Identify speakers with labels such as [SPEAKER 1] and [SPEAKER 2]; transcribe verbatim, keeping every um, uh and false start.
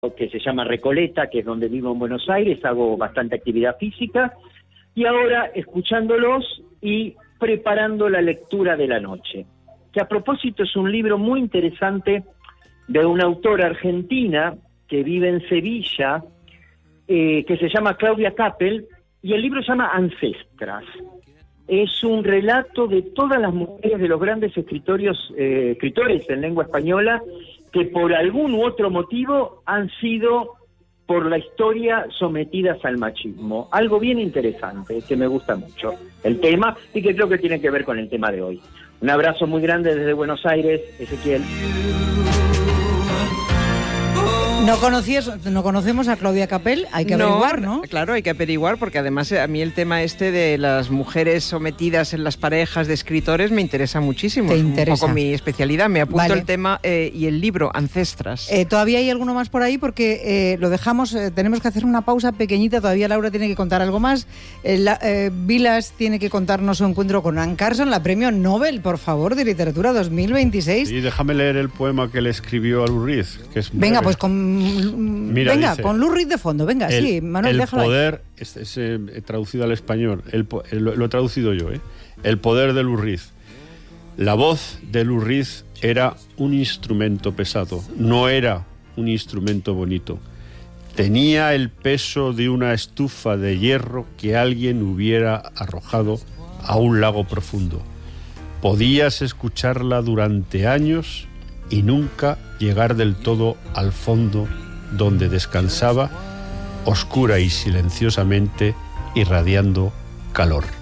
[SPEAKER 1] que se llama Recoleta, que es donde vivo en Buenos Aires, hago bastante actividad física, y ahora escuchándolos y preparando la lectura de la noche, que a propósito es un libro muy interesante de una autora argentina que vive en Sevilla, eh, que se llama Claudia Capel, y el libro se llama Ancestras. Es un relato de todas las mujeres de los grandes escritorios, eh, escritores en lengua española que por algún u otro motivo han sido por la historia sometidas al machismo. Algo bien interesante, que me gusta mucho el tema y que creo que tiene que ver con el tema de hoy. Un abrazo muy grande desde Buenos Aires, Ezequiel.
[SPEAKER 2] No conocías, no conocemos a Claudia Capel, hay que averiguar, ¿no?
[SPEAKER 3] ¿no? Claro, hay que averiguar, porque además a mí el tema este de las mujeres sometidas en las parejas de escritores me interesa muchísimo.
[SPEAKER 2] ¿Te
[SPEAKER 3] es
[SPEAKER 2] interesa?
[SPEAKER 3] un poco mi especialidad. Me apunto
[SPEAKER 2] Vale.
[SPEAKER 3] el tema eh, y el libro, Ancestras.
[SPEAKER 2] Eh, todavía hay alguno más por ahí porque eh, lo dejamos, eh, tenemos que hacer una pausa pequeñita, todavía Laura tiene que contar algo más. Eh, la, eh, Vilas tiene que contarnos su encuentro con Anne Carson, la premio Nobel, por favor, de literatura dos mil veintiséis.
[SPEAKER 4] Y déjame leer el poema que le escribió a Lou Reed, que es
[SPEAKER 2] Venga,
[SPEAKER 4] breve.
[SPEAKER 2] pues con...
[SPEAKER 4] Mira,
[SPEAKER 2] venga,
[SPEAKER 4] dice,
[SPEAKER 2] con Lou Reed de fondo, venga,
[SPEAKER 4] el,
[SPEAKER 2] sí, Manuel,
[SPEAKER 4] el
[SPEAKER 2] déjalo
[SPEAKER 4] poder, es, es, eh, traducido al español, el, el, lo, lo he traducido yo, ¿eh? El poder de Lou Reed. La voz de Lou Reed era un instrumento pesado, no era un instrumento bonito. Tenía el peso de una estufa de hierro que alguien hubiera arrojado a un lago profundo. Podías escucharla durante años y nunca llegar del todo al fondo donde descansaba, oscura y silenciosamente, irradiando calor.